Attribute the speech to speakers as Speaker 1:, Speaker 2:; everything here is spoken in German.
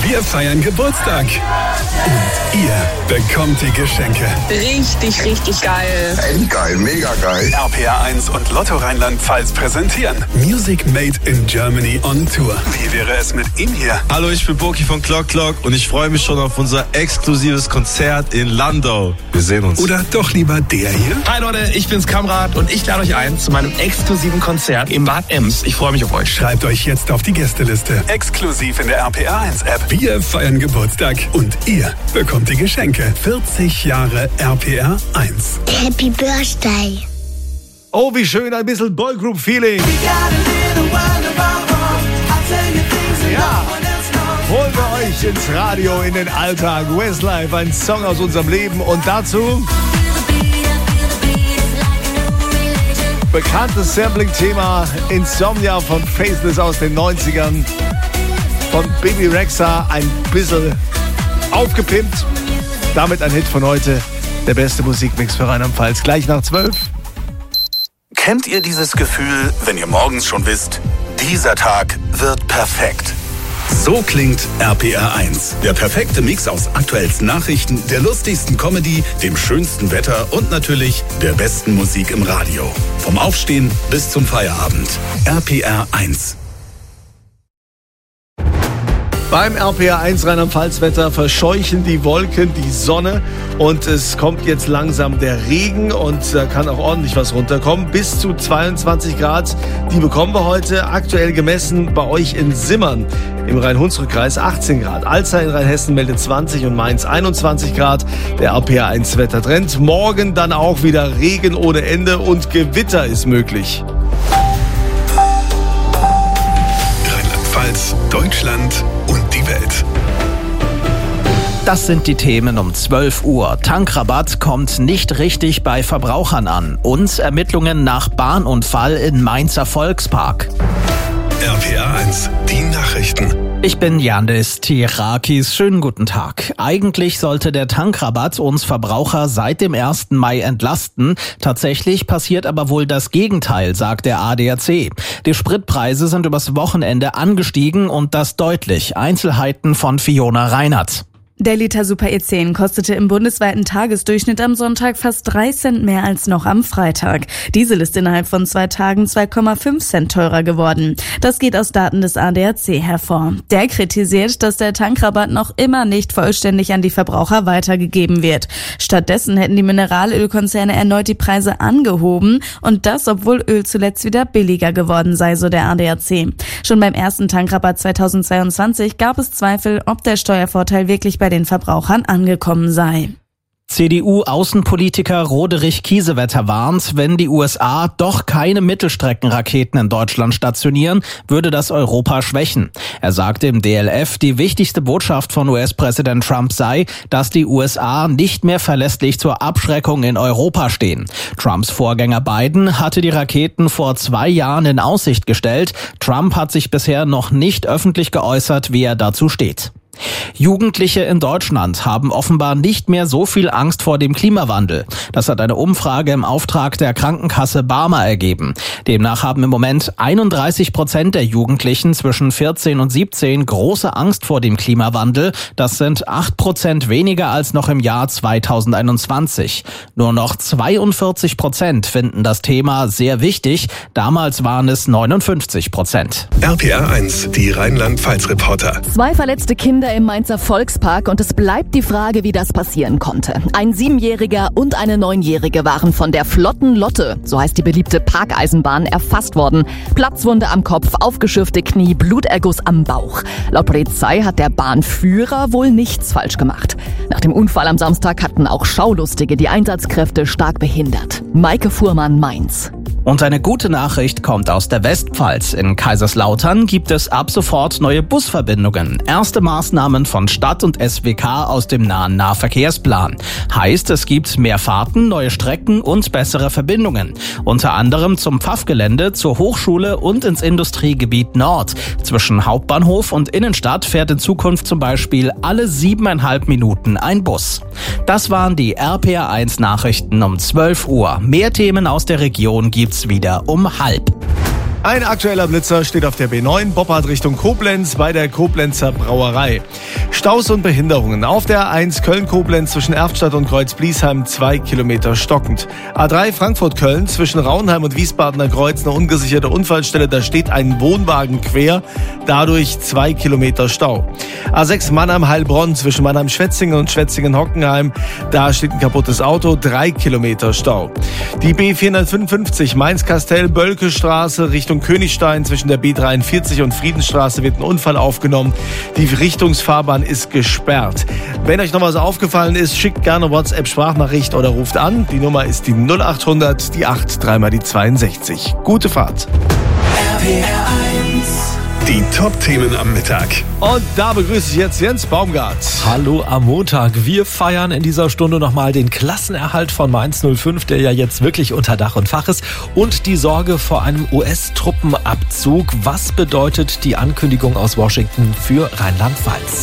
Speaker 1: Wir feiern Geburtstag. Und ihr bekommt die Geschenke.
Speaker 2: Richtig, richtig geil.
Speaker 3: Endgeil, mega geil.
Speaker 1: RPR1 und Lotto Rheinland-Pfalz präsentieren Music Made in Germany on Tour. Wie wäre es mit ihm hier?
Speaker 4: Hallo, ich bin Boki von Clock Clock und ich freue mich schon auf unser exklusives Konzert in Landau. Wir sehen uns.
Speaker 1: Oder doch lieber der hier?
Speaker 5: Hi Leute, ich bin's Kamrat und ich lade euch ein zu meinem exklusiven Konzert im Bad Ems. Ich freue mich auf euch.
Speaker 1: Schreibt euch jetzt auf die Gästeliste. Exklusiv in der RPR1-App. Wir feiern Geburtstag und ihr bekommt die Geschenke. 40 Jahre RPR1.
Speaker 6: Happy Birthday.
Speaker 7: Oh, wie schön, ein bisschen Boygroup-Feeling. Ja, holen wir euch ins Radio, in den Alltag. Westlife, ein Song aus unserem Leben und dazu bekanntes Sampling-Thema Insomnia von Faceless aus den 90ern. Von Bibi Rexha ein bisschen aufgepimpt. Damit ein Hit von heute. Der beste Musikmix für Rheinland-Pfalz. Gleich nach 12.
Speaker 8: Kennt ihr dieses Gefühl, wenn ihr morgens schon wisst, dieser Tag wird perfekt?
Speaker 1: So klingt RPR1. Der perfekte Mix aus aktuellsten Nachrichten, der lustigsten Comedy, dem schönsten Wetter und natürlich der besten Musik im Radio. Vom Aufstehen bis zum Feierabend. RPR1.
Speaker 7: Beim RPR1 Rheinland-Pfalz-Wetter verscheuchen die Wolken die Sonne und es kommt jetzt langsam der Regen und da kann auch ordentlich was runterkommen. Bis zu 22 Grad, die bekommen wir heute. Aktuell gemessen bei euch in Simmern im Rhein-Hunsrück-Kreis 18 Grad. Alzey in Rheinhessen meldet 20 und Mainz 21 Grad. Der RPR1-Wettertrend. Morgen dann auch wieder Regen ohne Ende und Gewitter ist möglich.
Speaker 1: Rheinland-Pfalz, Deutschland und die Welt.
Speaker 9: Das sind die Themen um 12 Uhr. Tankrabatt kommt nicht richtig bei Verbrauchern an. Und Ermittlungen nach Bahnunfall in Mainzer Volkspark.
Speaker 1: RPR1, die Nachrichten.
Speaker 9: Ich bin Yandis Tirakis. Schönen guten Tag. Eigentlich sollte der Tankrabatt uns Verbraucher seit dem 1. Mai entlasten. Tatsächlich passiert aber wohl das Gegenteil, sagt der ADAC. Die Spritpreise sind übers Wochenende angestiegen und das deutlich. Einzelheiten von Fiona Reinhardt.
Speaker 10: Der Liter Super E10 kostete im bundesweiten Tagesdurchschnitt am Sonntag fast 3 Cent mehr als noch am Freitag. Diesel ist innerhalb von 2 Tagen 2,5 Cent teurer geworden. Das geht aus Daten des ADAC hervor. Der kritisiert, dass der Tankrabatt noch immer nicht vollständig an die Verbraucher weitergegeben wird. Stattdessen hätten die Mineralölkonzerne erneut die Preise angehoben und das, obwohl Öl zuletzt wieder billiger geworden sei, so der ADAC. Schon beim ersten Tankrabatt 2022 gab es Zweifel, ob der Steuervorteil wirklich bei den Verbrauchern angekommen sei.
Speaker 9: CDU-Außenpolitiker Roderich Kiesewetter warnt, wenn die USA doch keine Mittelstreckenraketen in Deutschland stationieren, würde das Europa schwächen. Er sagte im DLF, die wichtigste Botschaft von US-Präsident Trump sei, dass die USA nicht mehr verlässlich zur Abschreckung in Europa stehen. Trumps Vorgänger Biden hatte die Raketen vor 2 Jahren in Aussicht gestellt. Trump hat sich bisher noch nicht öffentlich geäußert, wie er dazu steht. Jugendliche in Deutschland haben offenbar nicht mehr so viel Angst vor dem Klimawandel. Das hat eine Umfrage im Auftrag der Krankenkasse Barmer ergeben. Demnach haben im Moment 31% der Jugendlichen zwischen 14 und 17 große Angst vor dem Klimawandel. Das sind 8% weniger als noch im Jahr 2021. Nur noch 42% finden das Thema sehr wichtig. Damals waren es 59%.
Speaker 1: RPR1, die Rheinland-Pfalz-Reporter.
Speaker 11: 2 verletzte Kinder im Mainzer Volkspark und es bleibt die Frage, wie das passieren konnte. Ein 7-Jähriger und eine 9-Jährige waren von der Flotten Lotte, so heißt die beliebte Parkeisenbahn, erfasst worden. Platzwunde am Kopf, aufgeschürfte Knie, Bluterguss am Bauch. Laut Polizei hat der Bahnführer wohl nichts falsch gemacht. Nach dem Unfall am Samstag hatten auch Schaulustige die Einsatzkräfte stark behindert. Maike Fuhrmann, Mainz.
Speaker 9: Und eine gute Nachricht kommt aus der Westpfalz. In Kaiserslautern gibt es ab sofort neue Busverbindungen. Erste Maßnahmen von Stadt und SWK aus dem nahen Nahverkehrsplan. Heißt, es gibt mehr Fahrten, neue Strecken und bessere Verbindungen. Unter anderem zum Pfaffgelände, zur Hochschule und ins Industriegebiet Nord. Zwischen Hauptbahnhof und Innenstadt fährt in Zukunft zum Beispiel alle 7,5 Minuten ein Bus. Das waren die RPR1 Nachrichten um 12 Uhr. Mehr Themen aus der Region gibt's wieder um 12:30.
Speaker 7: Ein aktueller Blitzer steht auf der B9, Boppard Richtung Koblenz bei der Koblenzer Brauerei. Staus und Behinderungen. Auf der A1 Köln-Koblenz zwischen Erftstadt und Kreuz-Bliesheim 2 Kilometer stockend. A3 Frankfurt-Köln zwischen Raunheim und Wiesbadener Kreuz eine ungesicherte Unfallstelle. Da steht ein Wohnwagen quer, dadurch 2 Kilometer Stau. A6 Mannheim-Heilbronn zwischen Mannheim-Schwetzingen und Schwetzingen-Hockenheim. Da steht ein kaputtes Auto, 3 Kilometer Stau. Die B455 Mainz-Kastell-Bölke-Straße Richtung Königstein zwischen der B43 und Friedensstraße wird ein Unfall aufgenommen. Die Richtungsfahrbahn ist gesperrt. Wenn euch noch was aufgefallen ist, schickt gerne WhatsApp-Sprachnachricht oder ruft an. Die Nummer ist die 0800, die 8, 3 die 62. Gute Fahrt.
Speaker 1: Die Top-Themen am Mittag.
Speaker 7: Und da begrüße ich jetzt Jens Baumgart.
Speaker 3: Hallo am Montag. Wir feiern in dieser Stunde nochmal den Klassenerhalt von Mainz 05, der ja jetzt wirklich unter Dach und Fach ist, und die Sorge vor einem US-Truppenabzug. Was bedeutet die Ankündigung aus Washington für Rheinland-Pfalz?